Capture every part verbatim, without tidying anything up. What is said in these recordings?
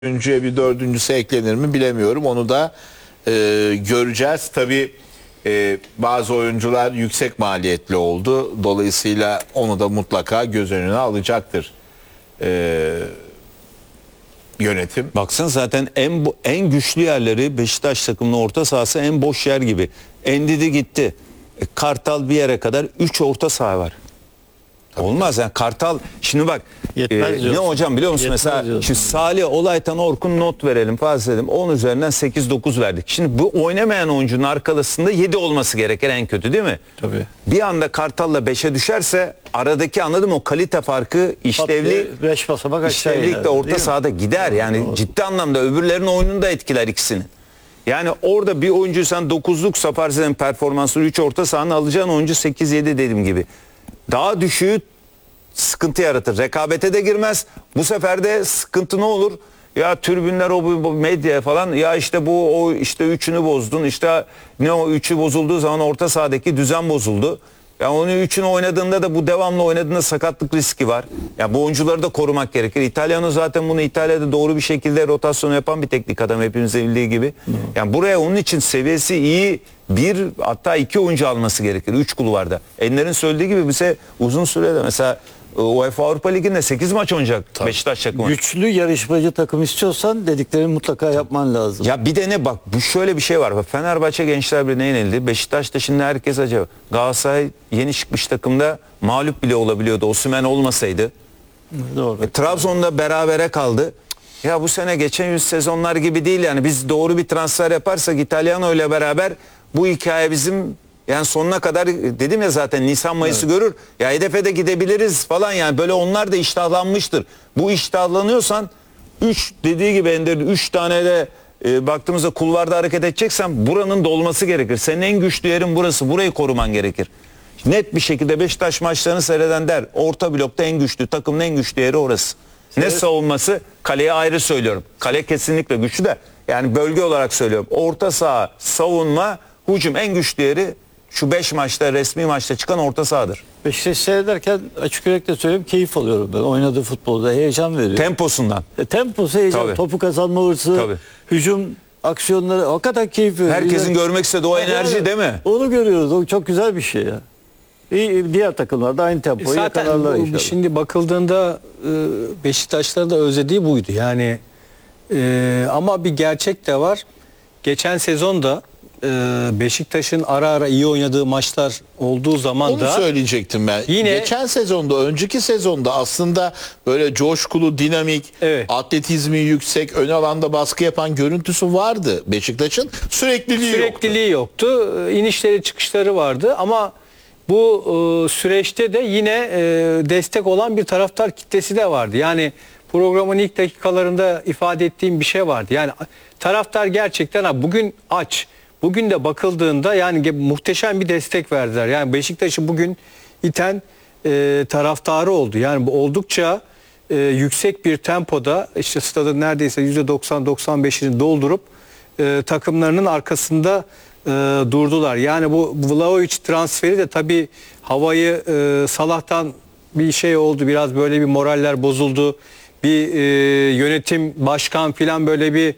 Üçüncüye bir dördüncüsü eklenir mi bilemiyorum. Onu da e, göreceğiz. Tabii e, bazı oyuncular yüksek maliyetli oldu. Dolayısıyla onu da mutlaka göz önüne alacaktır e, yönetim. Baksana zaten en en güçlü yerleri Beşiktaş takımının orta sahası en boş yer gibi. Endidi gitti. E, Kartal bir yere kadar üç orta saha var. Tabii olmaz yani Kartal şimdi bak e, ne hocam biliyor musun Yetmez mesela diyorsun. Şimdi Salih Olaytan Orkun not verelim fazla dedim on üzerinden sekiz dokuz verdik. Şimdi bu oynamayan oyuncunun arkasında yedi olması gerekir en kötü değil mi? Tabii. Bir anda Kartal'la beşe düşerse aradaki anladım o kalite farkı işlevli beş basamak işlevlik de orta sahada gider yani doğru. Ciddi anlamda öbürlerinin oyununu da etkiler ikisini. Yani orada bir oyuncu sen dokuzluk Saparzi'nin performansı üç orta sahanı alacağın oyuncu sekiz yedi dediğim gibi. Daha düşüğü sıkıntı yaratır. Rekabete de girmez. Bu sefer de sıkıntı ne olur? Ya tribünler o bu medya falan ya işte bu o işte üçünü bozdun. İşte ne o üçü bozulduğu zaman orta sahadaki düzen bozuldu. Ya onu üçünü oynadığında da bu devamlı oynadığında sakatlık riski var. Ya bu oyuncuları da korumak gerekir. İtalyano zaten bunu İtalya'da doğru bir şekilde rotasyon yapan bir teknik adam hepimizin bildiği gibi. Hmm. Yani buraya onun için seviyesi iyi bir hatta iki oyuncu alması gerekir. Üç kulvarda. Enler'in söylediği gibi bize uzun sürede mesela UEFA Avrupa Ligi'nde sekiz maç oynayacak tabii. Beşiktaş takımı. Güçlü yarışmacı takım istiyorsan dediklerini mutlaka yapman lazım. Ya bir de ne bak bu şöyle bir şey var. Fenerbahçe Gençler Birliği'ne yenildi. Beşiktaş'ta şimdi herkes acaba. Galatasaray yeni çıkmış takımda mağlup bile olabiliyordu. Osimhen olmasaydı. Doğru. E, Trabzon'da berabere kaldı. Ya bu sene geçen yüz sezonlar gibi değil yani. Biz doğru bir transfer yaparsak İtalyano ile beraber bu hikaye bizim yani sonuna kadar dedim ya zaten Nisan Mayıs'ı evet. Görür. Ya hedefe de gidebiliriz falan yani böyle onlar da iştahlanmıştır. Bu iştahlanıyorsan üç dediği gibi Ender üç tane de e, baktığımızda kulvarda hareket edeceksen buranın dolması gerekir. Senin en güçlü yerin burası. Burayı koruman gerekir. Net bir şekilde Beşiktaş maçlarını seyreden der. Orta blokta en güçlü takımın en güçlü yeri orası. Evet. Ne savunması? Kaleye ayrı söylüyorum. Kale kesinlikle güçlü de yani bölge olarak söylüyorum. Orta saha, savunma, hücum en güçlü yeri şu beş maçta resmi maçta çıkan orta sahadır. Beşiktaş seyrederken açık yürekle söyleyeyim keyif alıyorum ben. Oynadığı futbolda heyecan veriyor. Temposundan. E, temposu heyecan, tabii. Topu kazanma hırsı, tabii. Hücum aksiyonları hakikaten keyif veriyor. Herkesin yani, görmek istediği o enerji yani, değil mi? Onu görüyoruz. O çok güzel bir şey ya. İyi, diğer takımlar da aynı tempoyu e yakalarlar inşallah. Şimdi bakıldığında Beşiktaşların da özlediği buydu. Yani e, ama bir gerçek de var. Geçen sezonda Beşiktaş'ın ara ara iyi oynadığı maçlar olduğu zaman onu da söyleyecektim ben. Yine geçen sezonda, önceki sezonda aslında böyle coşkulu, dinamik, evet. Atletizmi yüksek, ön alanda baskı yapan görüntüsü vardı Beşiktaş'ın. Sürekliliği, Sürekliliği yoktu. yoktu. İnişleri, çıkışları vardı ama bu e, süreçte de yine e, destek olan bir taraftar kitlesi de vardı. Yani programın ilk dakikalarında ifade ettiğim bir şey vardı. Yani taraftar gerçekten ha, bugün aç. Bugün de bakıldığında yani muhteşem bir destek verdiler. Yani Beşiktaş'ı bugün iten e, taraftarı oldu. Yani bu oldukça e, yüksek bir tempoda işte stadın neredeyse yüzde doksan doksan beşini doldurup e, takımlarının arkasında e, durdular. Yani bu Vlahovic transferi de tabii havayı e, Salah'tan bir şey oldu. Biraz böyle bir moraller bozuldu. Bir e, yönetim, başkan filan böyle bir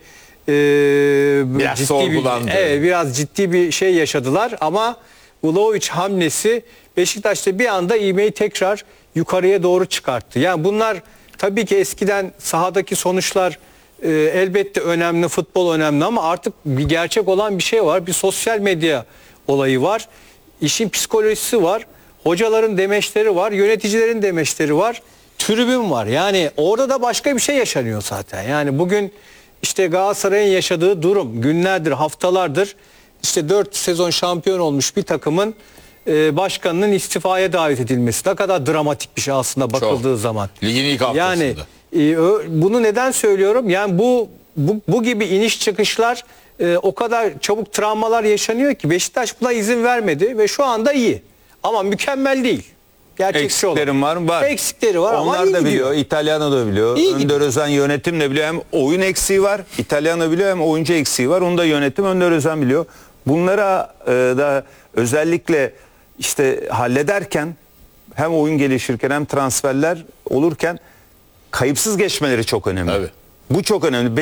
Ee, biraz ciddi sorgulandı. Bir, evet, biraz ciddi bir şey yaşadılar ama Vlahovic hamlesi Beşiktaş'ta bir anda ivmeyi tekrar yukarıya doğru çıkarttı. Yani bunlar tabii ki eskiden sahadaki sonuçlar e, elbette önemli, futbol önemli ama artık bir gerçek olan bir şey var. Bir sosyal medya olayı var. İşin psikolojisi var. Hocaların demeçleri var. Yöneticilerin demeçleri var. Tribün var. Yani orada da başka bir şey yaşanıyor zaten. Yani bugün İşte Galatasaray'ın yaşadığı durum günlerdir, haftalardır işte dört sezon şampiyon olmuş bir takımın e, başkanının istifaya davet edilmesi. Ne kadar dramatik bir şey aslında bakıldığı Çok. zaman. Ligin ilk haftasında. Yani e, bunu neden söylüyorum? Yani bu bu, bu gibi iniş çıkışlar e, o kadar çabuk travmalar yaşanıyor ki Beşiktaş buna izin vermedi ve şu anda iyi. Ama mükemmel değil. Eksiklerim var mı? Var. Eksikleri var Onlar ama iyi da gidiyor. biliyor. İtalyano da biliyor. İyi Önder Özen yönetim de biliyor. Hem oyun eksiği var. İtalyano biliyor hem oyuncu eksiği var. Onu da yönetim Önder Özen biliyor. Bunlara e, da özellikle işte hallederken hem oyun gelişirken hem transferler olurken kayıpsız geçmeleri çok önemli. Evet. Bu çok önemli.